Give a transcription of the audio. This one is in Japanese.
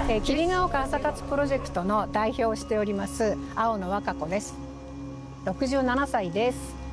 霧ヶ丘朝活プロジェクトの代表をしております青野和歌子です。67歳です。